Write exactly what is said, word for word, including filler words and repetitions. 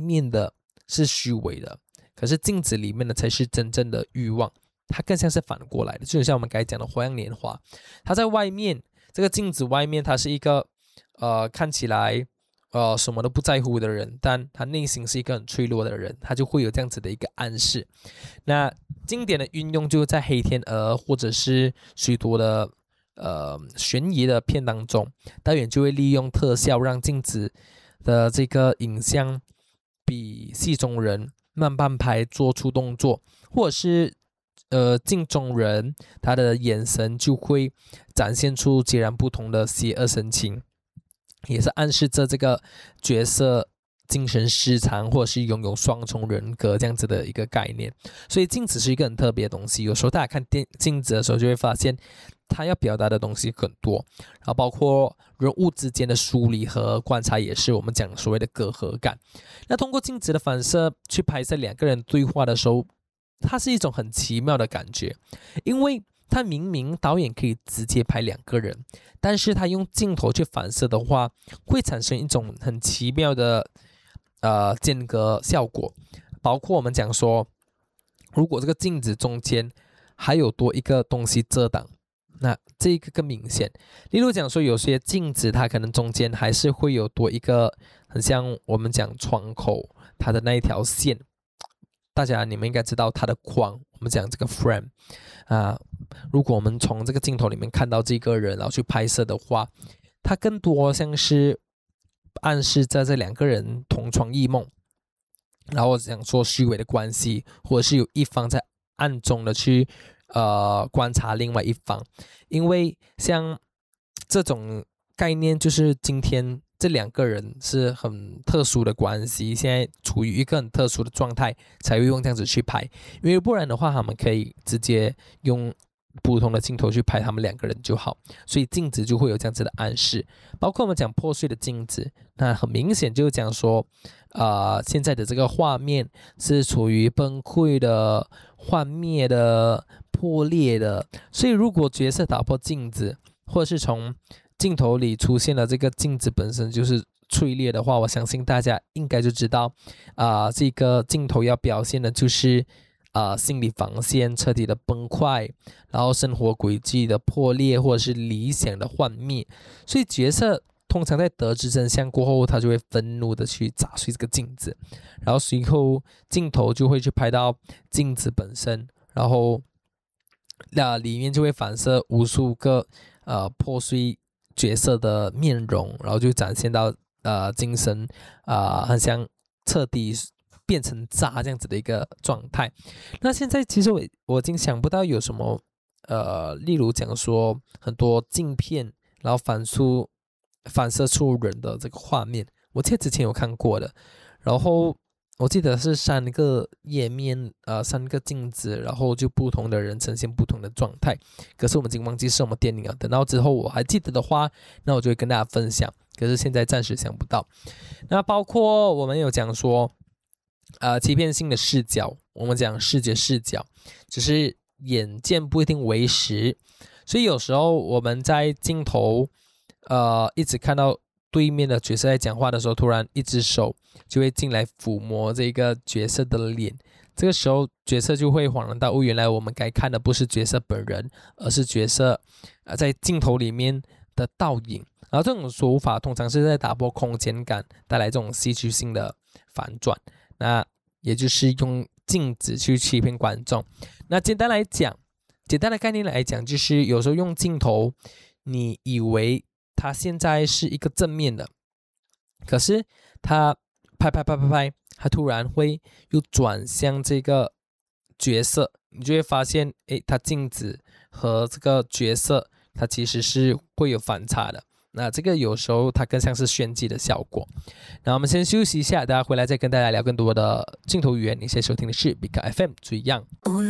面的是虚伪的，可是镜子里面的才是真正的欲望。它更像是反过来的，就像我们刚才讲的花样年华，它在外面这个镜子外面，它是一个呃看起来呃什么都不在乎的人，但他内心是一个很脆弱的人，他就会有这样子的一个暗示。那经典的运用就在黑天鹅或者是许多的呃悬疑的片当中，导演就会利用特效让镜子的这个影像比戏中人慢半拍做出动作，或者是呃，镜中人他的眼神就会展现出截然不同的邪恶神情，也是暗示着这个角色精神失常或者是拥有双重人格这样子的一个概念。所以镜子是一个很特别的东西，有时候大家看电镜子的时候就会发现它要表达的东西很多，然后包括人物之间的梳理和观察，也是我们讲所谓的隔阂感。那通过镜子的反射去拍摄两个人对话的时候，它是一种很奇妙的感觉，因为他明明导演可以直接拍两个人，但是他用镜头去反射的话，会产生一种很奇妙的呃间隔效果。包括我们讲说，如果这个镜子中间还有多一个东西遮挡，那这个更明显。例如讲说，有些镜子它可能中间还是会有多一个很像我们讲窗口它的那一条线，大家你们应该知道它的框，我们讲这个 frame 啊、呃，如果我们从这个镜头里面看到这个人，然后去拍摄的话，它更多像是暗示在这两个人同床异梦，然后讲说虚伪的关系，或者是有一方在暗中的去呃观察另外一方。因为像这种概念，就是今天这两个人是很特殊的关系，现在处于一个很特殊的状态，才会用这样子去拍。因为不然的话，他们可以直接用普通的镜头去拍他们两个人就好，所以镜子就会有这样子的暗示。包括我们讲破碎的镜子，那很明显就是讲说，呃，现在的这个画面是处于崩溃的、幻灭的、破裂的，所以如果角色打破镜子，或者是从镜头里出现了这个镜子本身就是脆裂的话，我相信大家应该就知道，啊、呃，这个镜头要表现的就是啊、呃、心理防线彻底的崩坏，然后生活轨迹的破裂，或者是理想的幻灭。所以角色通常在得知真相过后，他就会愤怒的去砸碎这个镜子，然后随后镜头就会去拍到镜子本身，然后那里面就会反射无数个呃破碎角色的面容，然后就展现到呃精神啊、呃、很像彻底变成渣这样子的一个状态。那现在其实我我已经想不到有什么呃，例如讲说很多镜片，然后反出反射出人的这个画面，我记得之前有看过的，然后我记得是三个页面，呃，三个镜子，然后就不同的人呈现不同的状态。可是我们已经忘记是什么电影了，等到之后我还记得的话，那我就会跟大家分享。可是现在暂时想不到。那包括我们有讲说，呃，欺骗性的视角，我们讲视觉视角，只是眼见不一定为实，所以有时候我们在镜头，呃，一直看到对面的角色在讲话的时候，突然一只手就会进来抚摸这个角色的脸，这个时候角色就会恍然大悟，原来我们该看的不是角色本人，而是角色、呃、在镜头里面的倒影。然后这种手法通常是在打破空间感，带来这种戏剧性的反转，那也就是用镜子去欺骗观众。那简单来讲，简单的概念来讲，就是有时候用镜头，你以为它现在是一个正面的，可是它拍拍拍拍拍，它突然会又转向这个角色，你就会发现，诶，它镜子和这个角色，它其实是会有反差的。那这个有时候它更像是炫技的效果。那我们先休息一下，大家回来再跟大家聊更多的镜头语言。你现在收听的是 B 卡 F M 最样。